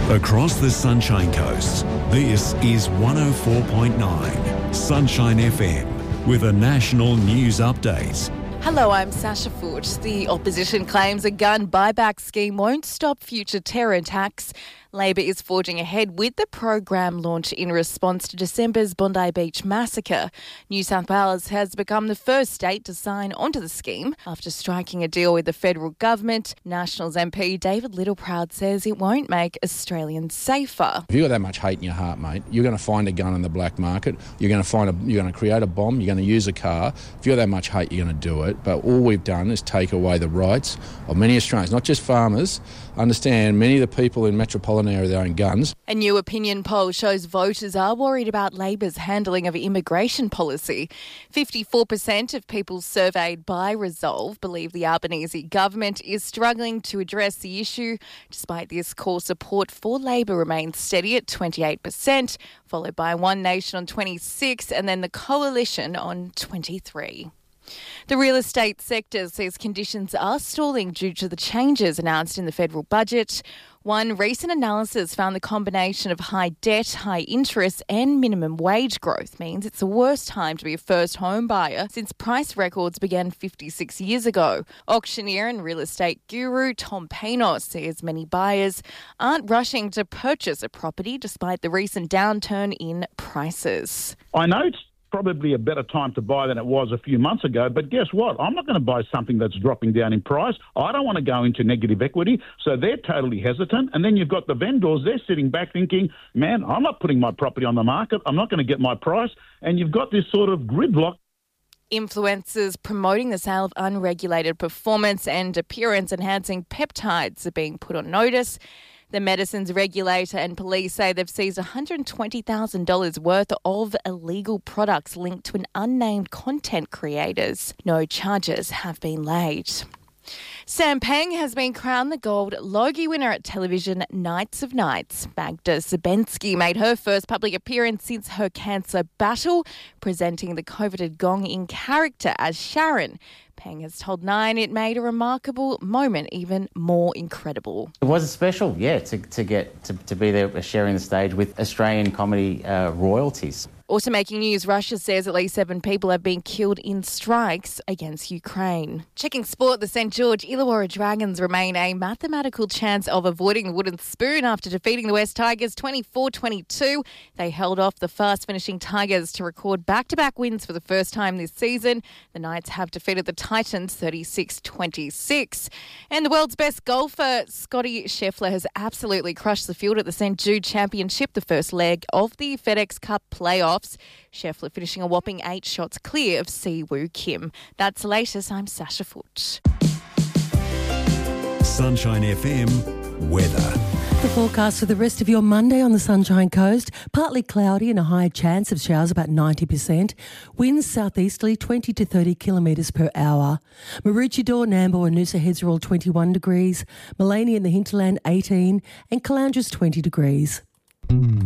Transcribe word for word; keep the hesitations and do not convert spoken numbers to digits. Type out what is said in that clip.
Across the Sunshine Coast, this is one oh four point nine Sunshine F M with a national news update. Hello, I'm Sasha Foote. The opposition claims a gun buyback scheme won't stop future terror attacks. Labor is forging ahead with the program launched in response to December's Bondi Beach massacre. New South Wales has become the first state to sign onto the scheme after striking a deal with the federal government. Nationals M P David Littleproud says it won't make Australians safer. If you've got that much hate in your heart, mate, you're going to find a gun in the black market. You're going to find a, you're going to create a bomb. You're going to use a car. If you've got that much hate, you're going to do it. But all we've done is take away the rights of many Australians, not just farmers. Understand, many of the people in metropolitan area that own guns. A new opinion poll shows voters are worried about Labor's handling of immigration policy. fifty-four percent of people surveyed by Resolve believe the Albanese government is struggling to address the issue. Despite this, core support for Labor remains steady at twenty-eight percent, followed by One Nation on twenty-six and then the Coalition on twenty-three. The real estate sector says conditions are stalling due to the changes announced in the federal budget. One recent analysis found the combination of high debt, high interest and minimum wage growth means it's the worst time to be a first home buyer since price records began fifty-six years ago. Auctioneer and real estate guru Tom Panos says many buyers aren't rushing to purchase a property despite the recent downturn in prices. I know it's probably a better time to buy than it was a few months ago, but guess what? I'm not going to buy something that's dropping down in price. I don't want to go into negative equity, so they're totally hesitant. And then you've got the vendors, they're sitting back thinking, man, I'm not putting my property on the market. I'm not going to get my price. And you've got this sort of gridlock. Influencers promoting the sale of unregulated performance and appearance-enhancing peptides are being put on notice. The medicines regulator and police say they've seized one hundred twenty thousand dollars worth of illegal products linked to an unnamed content creators. No charges have been laid. Sam Pang has been crowned the Gold Logie winner at television Nights of Nights. Magda Szubanski made her first public appearance since her cancer battle, presenting the coveted gong in character as Sharon. Pang has told Nine it made a remarkable moment even more incredible. It was special, yeah, to, to get to, to be there sharing the stage with Australian comedy uh, royalties. Also making news, Russia says at least seven people have been killed in strikes against Ukraine. Checking sport, the Saint George Illawarra Dragons remain a mathematical chance of avoiding the wooden spoon after defeating the West Tigers twenty-four twenty-two. They held off the fast-finishing Tigers to record back-to-back wins for the first time this season. The Knights have defeated the Titans thirty-six twenty-six. And the world's best golfer, Scotty Scheffler, has absolutely crushed the field at the Saint Jude Championship, the first leg of the FedEx Cup playoff. Scheffler finishing a whopping eight shots clear of Siwoo Kim. That's the latest. I'm Sasha Foote. Sunshine F M weather. The forecast for the rest of your Monday on the Sunshine Coast, partly cloudy and a high chance of showers, about ninety percent. Winds southeasterly twenty to thirty kilometres per hour. Maroochydore, Nambour and Noosa Heads are all twenty-one degrees. Maleny and the hinterland eighteen and Calandra's twenty degrees.